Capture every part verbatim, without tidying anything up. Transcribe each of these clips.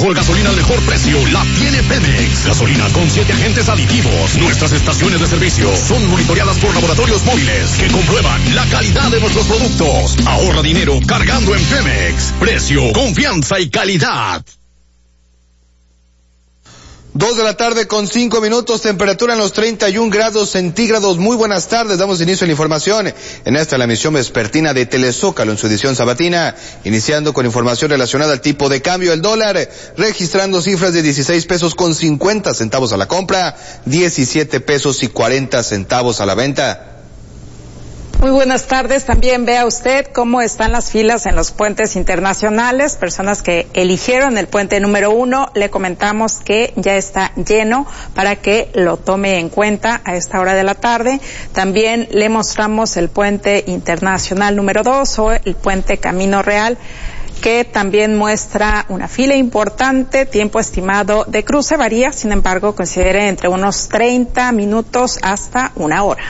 mejor gasolina al mejor precio la tiene Pemex. Gasolina con siete agentes aditivos. Nuestras estaciones de servicio son monitoreadas por laboratorios móviles que comprueban la calidad de nuestros productos. Ahorra dinero cargando en Pemex. Precio, confianza y calidad. Dos de la tarde con cinco minutos, temperatura en los treinta y un grados centígrados. Muy buenas tardes, damos inicio a la información en esta la emisión vespertina de Telezócalo en su edición sabatina, iniciando con información relacionada al tipo de cambio. El dólar registrando cifras de dieciséis pesos con cincuenta centavos a la compra, diecisiete pesos y cuarenta centavos a la venta. Muy buenas tardes. También vea usted cómo están las filas en los puentes internacionales. Personas que eligieron el puente número uno, le comentamos que ya está lleno para que lo tome en cuenta a esta hora de la tarde. También le mostramos el puente internacional número dos o el puente Camino Real, que también muestra una fila importante. Tiempo estimado de cruce varía, sin embargo, considere entre unos treinta minutos hasta una hora.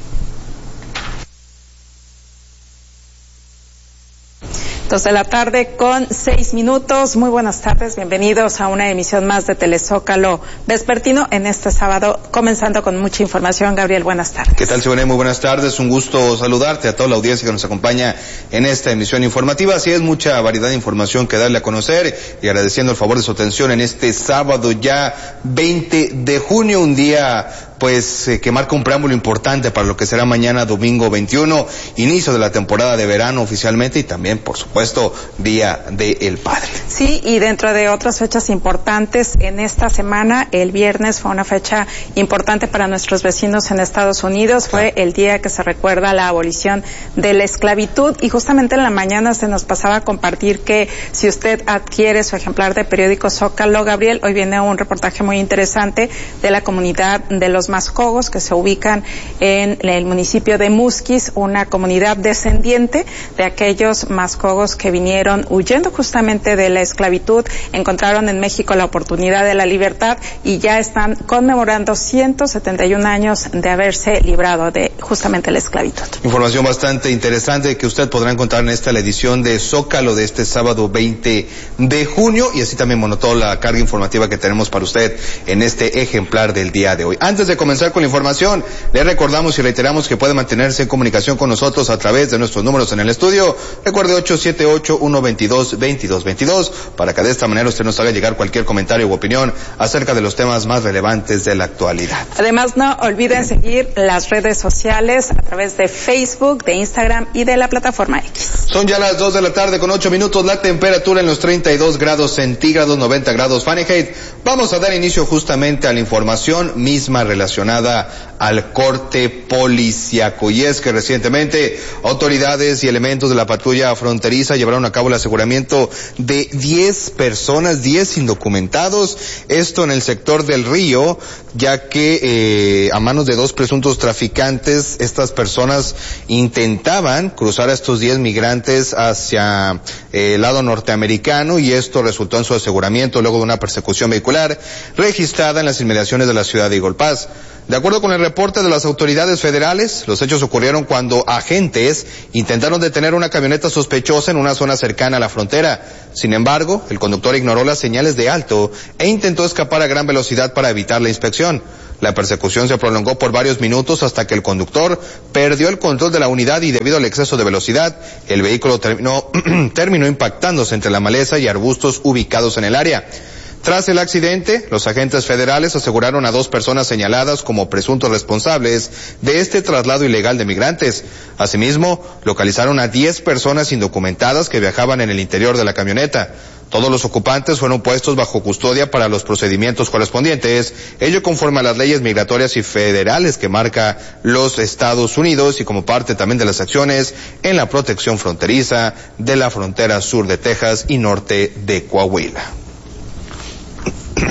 Dos de la tarde con seis minutos. Muy buenas tardes, bienvenidos a una emisión más de Telezócalo vespertino en este sábado, comenzando con mucha información. Gabriel, buenas tardes. ¿Qué tal, Siboney? Muy buenas tardes, un gusto saludarte a toda la audiencia que nos acompaña en esta emisión informativa. Así es, mucha variedad de información que darle a conocer y agradeciendo el favor de su atención en este sábado ya veinte de junio, un día pues eh, que marca un preámbulo importante para lo que será mañana domingo veintiuno, inicio de la temporada de verano oficialmente y también, por supuesto, Día del Padre. Sí, y dentro de otras fechas importantes en esta semana, el viernes fue una fecha importante para nuestros vecinos en Estados Unidos, fue el día que se recuerda la abolición de la esclavitud y justamente en la mañana se nos pasaba a compartir que si usted adquiere su ejemplar de periódico Zócalo, Gabriel, hoy viene un reportaje muy interesante de la comunidad de los Mascogos que se ubican en el municipio de Musquis, una comunidad descendiente de aquellos Mascogos que vinieron huyendo justamente de la esclavitud, encontraron en México la oportunidad de la libertad y ya están conmemorando ciento setenta y un años de haberse librado de justamente la esclavitud. Información bastante interesante que usted podrá encontrar en esta la edición de Zócalo de este sábado veinte de junio y así también, bueno, toda la carga informativa que tenemos para usted en este ejemplar del día de hoy. Antes de comenzar con la información, le recordamos y reiteramos que puede mantenerse en comunicación con nosotros a través de nuestros números en el estudio. Recuerde ocho siete ocho, uno dos dos, dos dos dos dos para que de esta manera usted nos haga llegar cualquier comentario u opinión acerca de los temas más relevantes de la actualidad. Además, no olviden seguir las redes sociales a través de Facebook, de Instagram y de la plataforma X. Son ya las dos de la tarde con ocho minutos, la temperatura en los treinta y dos grados centígrados, noventa grados Fahrenheit. Vamos a dar inicio justamente a la información misma relacionada al corte policíaco. Y es que recientemente autoridades y elementos de la patrulla fronteriza llevaron a cabo el aseguramiento de diez personas, diez indocumentados, esto en el sector del Río, ya que eh, a manos de dos presuntos traficantes, estas personas intentaban cruzar a estos diez migrantes hacia eh, el lado norteamericano y esto resultó en su aseguramiento luego de una persecución vehicular registrada en las inmediaciones de la ciudad de Eagle Pass. De acuerdo con el reporte de las autoridades federales, los hechos ocurrieron cuando agentes intentaron detener una camioneta sospechosa en una zona cercana a la frontera. Sin embargo, el conductor ignoró las señales de alto e intentó escapar a gran velocidad para evitar la inspección. La persecución se prolongó por varios minutos hasta que el conductor perdió el control de la unidad y debido al exceso de velocidad, el vehículo terminó, terminó impactándose entre la maleza y arbustos ubicados en el área. Tras el accidente, los agentes federales aseguraron a dos personas señaladas como presuntos responsables de este traslado ilegal de migrantes. Asimismo, localizaron a diez personas indocumentadas que viajaban en el interior de la camioneta. Todos los ocupantes fueron puestos bajo custodia para los procedimientos correspondientes, ello conforme a las leyes migratorias y federales que marca los Estados Unidos y como parte también de las acciones en la protección fronteriza de la frontera sur de Texas y norte de Coahuila.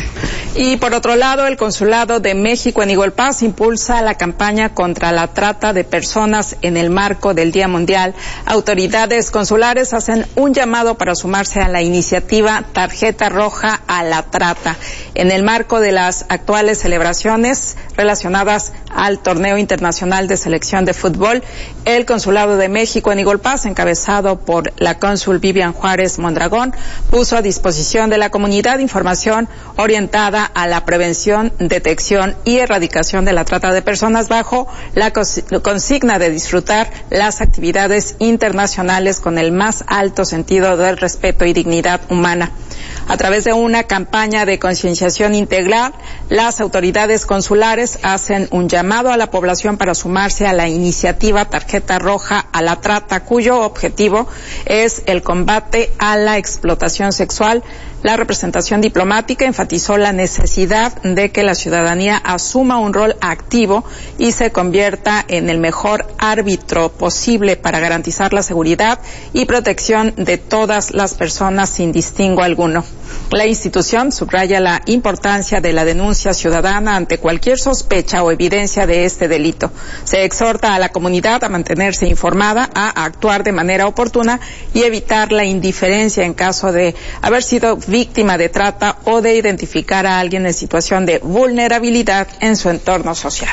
Y por otro lado, el Consulado de México en Igualpaz impulsa la campaña contra la trata de personas en el marco del Día Mundial. Autoridades consulares hacen un llamado para sumarse a la iniciativa Tarjeta Roja a la Trata. En el marco de las actuales celebraciones relacionadas al Torneo Internacional de Selección de Fútbol, el Consulado de México en Igualpaz, encabezado por la cónsul Vivian Juárez Mondragón, puso a disposición de la comunidad información orientada a la prevención, detección y erradicación de la trata de personas bajo la consigna de disfrutar las actividades internacionales con el más alto sentido del respeto y dignidad humana. A través de una campaña de concienciación integral, las autoridades consulares hacen un llamado a la población para sumarse a la iniciativa Tarjeta Roja a la Trata, cuyo objetivo es el combate a la explotación sexual. La representación diplomática enfatizó la necesidad de que la ciudadanía asuma un rol activo y se convierta en el mejor árbitro posible para garantizar la seguridad y protección de todas las personas sin distingo alguno. La institución subraya la importancia de la denuncia ciudadana ante cualquier sospecha o evidencia de este delito. Se exhorta a la comunidad a mantenerse informada, a actuar de manera oportuna y evitar la indiferencia en caso de haber sido víctima de trata o de identificar a alguien en situación de vulnerabilidad en su entorno social.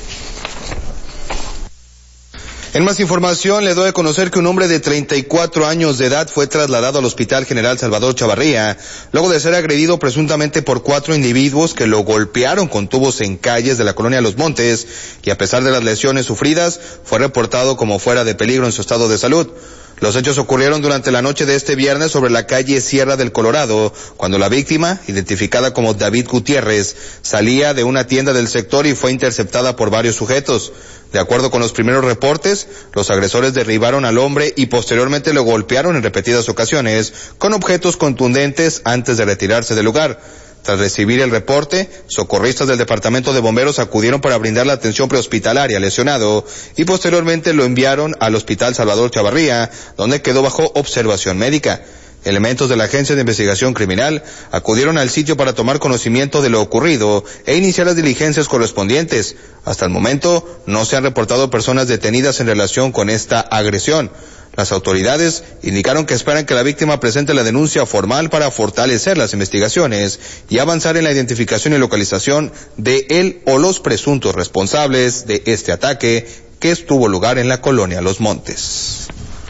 En más información, le doy a conocer que un hombre de treinta y cuatro años de edad fue trasladado al Hospital General Salvador Chavarría, luego de ser agredido presuntamente por cuatro individuos que lo golpearon con tubos en calles de la colonia Los Montes, y a pesar de las lesiones sufridas, fue reportado como fuera de peligro en su estado de salud. Los hechos ocurrieron durante la noche de este viernes sobre la calle Sierra del Colorado, cuando la víctima, identificada como David Gutiérrez, salía de una tienda del sector y fue interceptada por varios sujetos. De acuerdo con los primeros reportes, los agresores derribaron al hombre y posteriormente lo golpearon en repetidas ocasiones con objetos contundentes antes de retirarse del lugar. Tras recibir el reporte, socorristas del Departamento de Bomberos acudieron para brindar la atención prehospitalaria al lesionado y posteriormente lo enviaron al Hospital Salvador Chavarría, donde quedó bajo observación médica. Elementos de la Agencia de Investigación Criminal acudieron al sitio para tomar conocimiento de lo ocurrido e iniciar las diligencias correspondientes. Hasta el momento no se han reportado personas detenidas en relación con esta agresión. Las autoridades indicaron que esperan que la víctima presente la denuncia formal para fortalecer las investigaciones y avanzar en la identificación y localización de él o los presuntos responsables de este ataque que tuvo lugar en la colonia Los Montes.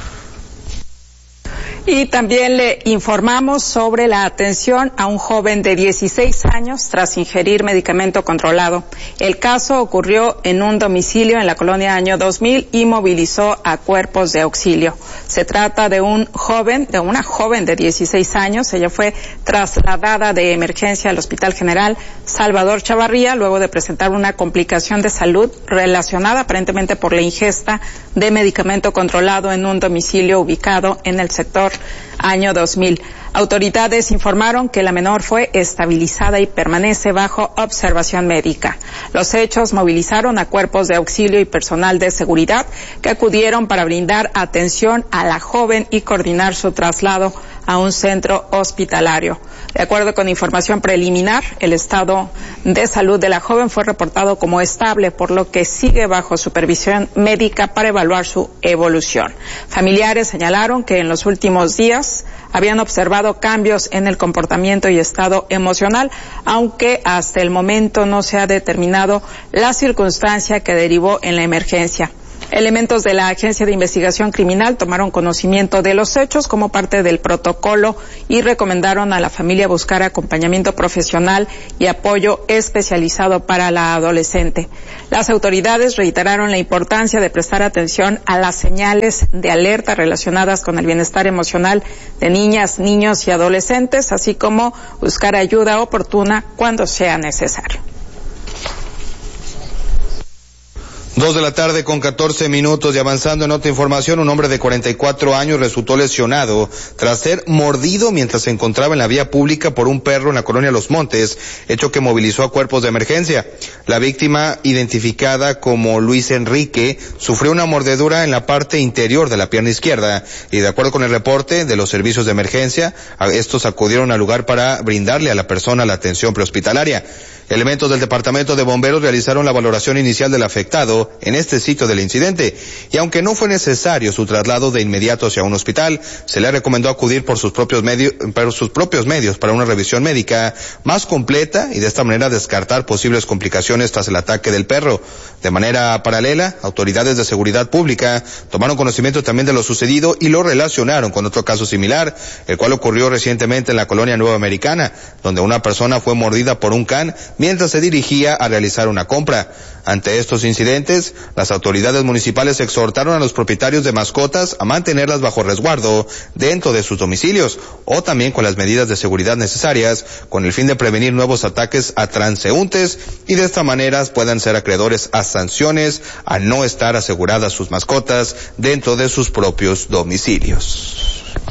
Y también le informamos sobre la atención a un joven de dieciséis años tras ingerir medicamento controlado. El caso ocurrió en un domicilio en la colonia Año dos mil y movilizó a cuerpos de auxilio. Se trata de un joven, de una joven de dieciséis años. Ella fue trasladada de emergencia al Hospital General Salvador Chavarría luego de presentar una complicación de salud relacionada aparentemente por la ingesta de medicamento controlado en un domicilio ubicado en el sector Año dos mil. Autoridades informaron que la menor fue estabilizada y permanece bajo observación médica. Los hechos movilizaron a cuerpos de auxilio y personal de seguridad que acudieron para brindar atención a la joven y coordinar su traslado a un centro hospitalario. De acuerdo con información preliminar, el estado de salud de la joven fue reportado como estable, por lo que sigue bajo supervisión médica para evaluar su evolución. Familiares señalaron que en los últimos días habían observado cambios en el comportamiento y estado emocional, aunque hasta el momento no se ha determinado la circunstancia que derivó en la emergencia. Elementos de la Agencia de Investigación Criminal tomaron conocimiento de los hechos como parte del protocolo y recomendaron a la familia buscar acompañamiento profesional y apoyo especializado para la adolescente. Las autoridades reiteraron la importancia de prestar atención a las señales de alerta relacionadas con el bienestar emocional de niñas, niños y adolescentes, así como buscar ayuda oportuna cuando sea necesario. Dos de la tarde con catorce minutos y avanzando en otra información, un hombre de cuarenta y cuatro años resultó lesionado tras ser mordido mientras se encontraba en la vía pública por un perro en la colonia Los Montes, hecho que movilizó a cuerpos de emergencia. La víctima, identificada como Luis Enrique, sufrió una mordedura en la parte interior de la pierna izquierda y de acuerdo con el reporte de los servicios de emergencia, estos acudieron al lugar para brindarle a la persona la atención prehospitalaria. Elementos del Departamento de Bomberos realizaron la valoración inicial del afectado en este sitio del incidente y aunque no fue necesario su traslado de inmediato hacia un hospital, se le recomendó acudir por sus propios medios, por sus propios medios para una revisión médica más completa y de esta manera descartar posibles complicaciones tras el ataque del perro. De manera paralela, autoridades de seguridad pública tomaron conocimiento también de lo sucedido y lo relacionaron con otro caso similar, el cual ocurrió recientemente en la colonia Nueva Americana, donde una persona fue mordida por un can mientras se dirigía a realizar una compra. Ante estos incidentes, las autoridades municipales exhortaron a los propietarios de mascotas a mantenerlas bajo resguardo dentro de sus domicilios o también con las medidas de seguridad necesarias con el fin de prevenir nuevos ataques a transeúntes y de esta manera puedan ser acreedores a sanciones al no estar aseguradas sus mascotas dentro de sus propios domicilios.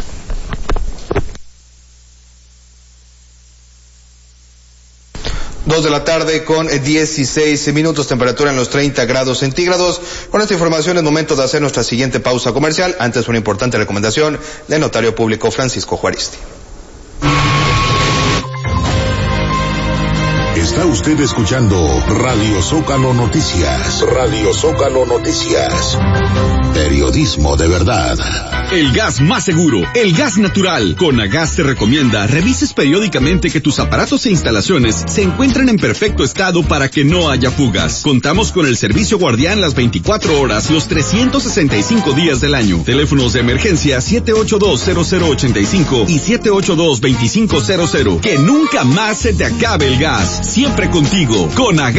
Dos de la tarde con dieciséis minutos, temperatura en los treinta grados centígrados. Con esta información es momento de hacer nuestra siguiente pausa comercial. Antes una importante recomendación del notario público Francisco Juaristi. Está usted escuchando Radio Zócalo Noticias. Radio Zócalo Noticias. Periodismo de verdad. El gas más seguro, el gas natural. Conagas te recomienda revises periódicamente que tus aparatos e instalaciones se encuentren en perfecto estado para que no haya fugas. Contamos con el servicio guardián las veinticuatro horas, los trescientos sesenta y cinco días del año. Teléfonos de emergencia siete ocho dos cero cero ocho cinco y siete ocho dos dos cinco cero cero. Que nunca más se te acabe el gas. Siempre contigo. Conagas.